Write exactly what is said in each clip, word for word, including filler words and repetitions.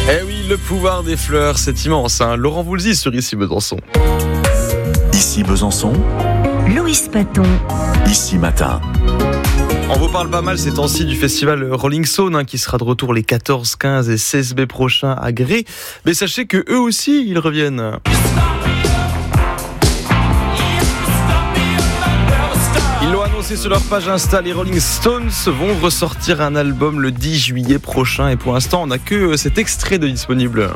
Eh oui, le pouvoir des fleurs, c'est immense. Hein. Laurent Voulzy sur Ici Besançon. Ici Besançon. Loïs Paton. Ici Matin. On vous parle pas mal ces temps-ci du festival Rolling Stone hein, qui sera de retour les quatorze, quinze et seize mai prochains à Gré. Mais sachez que eux aussi, ils reviennent. Ils l'ont annoncé sur leur page Insta, les Rolling Stones vont ressortir un album le dix juillet prochain. Et pour l'instant, on n'a que cet extrait de disponible.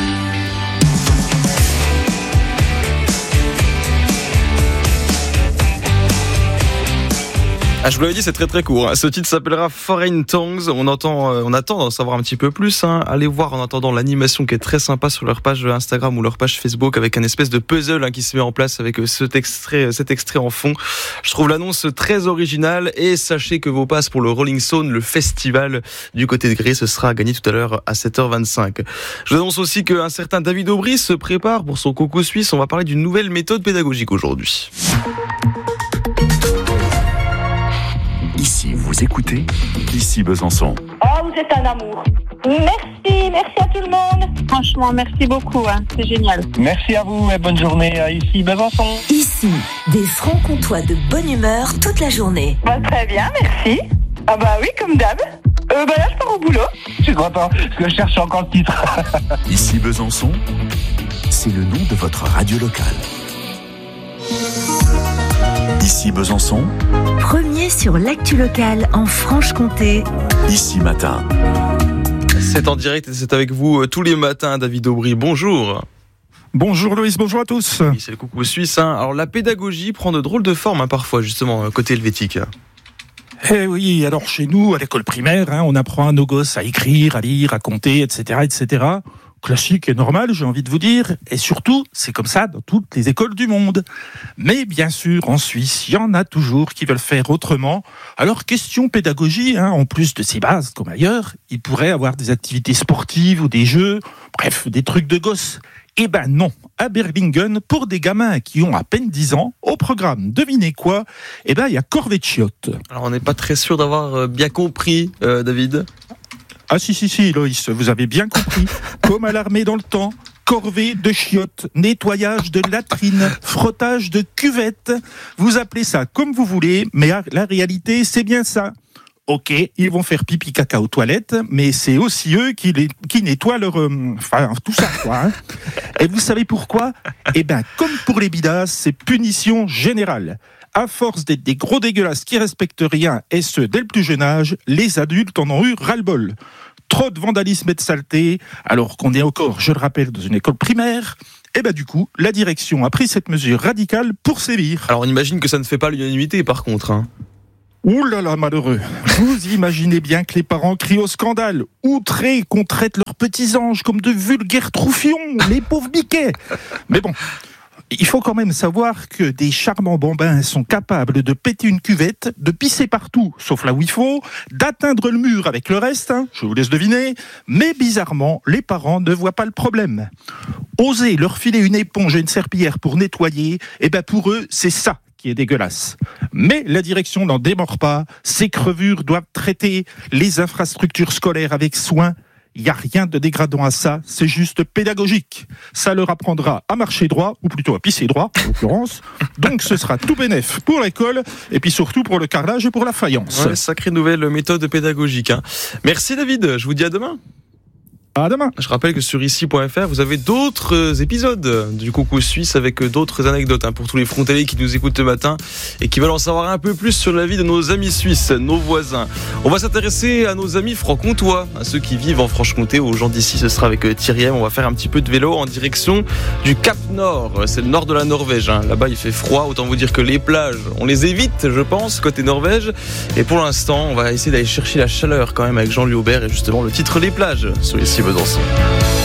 Ah, je vous l'avais dit, c'est très très court. Hein. Ce titre s'appellera Foreign Tongues. On entend, euh, on attend d'en savoir un petit peu plus. Hein. Allez voir en attendant l'animation qui est très sympa sur leur page Instagram ou leur page Facebook avec un espèce de puzzle hein, qui se met en place avec cet extrait, cet extrait en fond. Je trouve l'annonce très originale et sachez que vos passes pour le Rolling Stone, le festival du côté de Gré, ce sera gagné tout à l'heure à sept heures vingt-cinq. Je vous annonce aussi qu'un certain David Aubry se prépare pour son concours suisse. On va parler d'une nouvelle méthode pédagogique aujourd'hui. Ici, vous écoutez Ici Besançon. Oh, vous êtes un amour. Merci, merci à tout le monde. Franchement, merci beaucoup, hein. C'est génial. Merci à vous et bonne journée à Ici Besançon. Ici, des francs-comtois de bonne humeur toute la journée. Bah, très bien, merci. Ah bah oui, comme d'hab. Euh, bah là, je pars au boulot. Je suis content parce que je cherche encore le titre. Ici Besançon, c'est le nom de votre radio locale. Ici Besançon. Premier sur l'actu locale en Franche-Comté. Ici Matin. C'est en direct et c'est avec vous tous les matins, David Aubry. Bonjour. Bonjour Loïs, bonjour à tous. Oui, c'est le coucou suisse. Hein. Alors la pédagogie prend de drôles de formes hein, parfois, justement, côté helvétique. Eh oui, alors chez nous, à l'école primaire, hein, on apprend à nos gosses à écrire, à lire, à compter, et cetera, et cetera. Classique et normal, j'ai envie de vous dire. Et surtout, c'est comme ça dans toutes les écoles du monde. Mais bien sûr, en Suisse, il y en a toujours qui veulent faire autrement. Alors, question pédagogie, hein, en plus de ces bases comme ailleurs, ils pourraient avoir des activités sportives ou des jeux, bref, des trucs de gosses. Eh ben non, à Berlingen, pour des gamins qui ont à peine dix ans, au programme, devinez quoi ? Eh ben, il y a corvée de chiottes. Alors, on n'est pas très sûr d'avoir bien compris, euh, David. Ah si, si, si, Loïs, vous avez bien compris. Comme à l'armée dans le temps, corvée de chiottes, nettoyage de latrines, frottage de cuvettes. Vous appelez ça comme vous voulez, mais la réalité, c'est bien ça. Ok, ils vont faire pipi caca aux toilettes, mais c'est aussi eux qui, les, qui nettoient leur... Euh, enfin, tout ça, quoi. Hein. Et vous savez pourquoi ? Eh bien, comme pour les bidasses, c'est punition générale. À force d'être des gros dégueulasses qui respectent rien, et ce, dès le plus jeune âge, les adultes en ont eu ras-le-bol. Trop de vandalisme et de saleté, alors qu'on est encore, je le rappelle, dans une école primaire. Et bien du coup, la direction a pris cette mesure radicale pour sévir. Alors on imagine que ça ne fait pas l'unanimité par contre. Hein. Ouh là là, malheureux. Vous imaginez bien que les parents crient au scandale, outrés qu'on traite leurs petits anges comme de vulgaires troufions, les pauvres biquets. Mais bon... Il faut quand même savoir que des charmants bambins sont capables de péter une cuvette, de pisser partout, sauf là où il faut, d'atteindre le mur avec le reste, hein, je vous laisse deviner, mais bizarrement, les parents ne voient pas le problème. Oser leur filer une éponge et une serpillière pour nettoyer, eh ben pour eux, c'est ça qui est dégueulasse. Mais la direction n'en démord pas, ces crevures doivent traiter les infrastructures scolaires avec soin. Il n'y a rien de dégradant à ça, c'est juste pédagogique. Ça leur apprendra à marcher droit, ou plutôt à pisser droit, en l'occurrence. Donc ce sera tout bénef pour l'école, et puis surtout pour le carrelage et pour la faïence. Ouais, sacrée nouvelle méthode pédagogique. Hein. Merci David, je vous dis à demain. À demain. Je rappelle que sur ici point f r, vous avez d'autres épisodes du Coucou Suisse avec d'autres anecdotes hein, pour tous les frontaliers qui nous écoutent ce matin et qui veulent en savoir un peu plus sur la vie de nos amis suisses, nos voisins. On va s'intéresser à nos amis franc-comtois, à ceux qui vivent en Franche-Comté, aux gens d'ici. Ce sera avec Thierry M. On va faire un petit peu de vélo en direction du Cap Nord. C'est le nord de la Norvège. Hein. Là-bas, il fait froid. Autant vous dire que les plages, on les évite, je pense, côté Norvège. Et pour l'instant, on va essayer d'aller chercher la chaleur quand même avec Jean-Louis Aubert et justement le titre Les plages sur ici Besançon.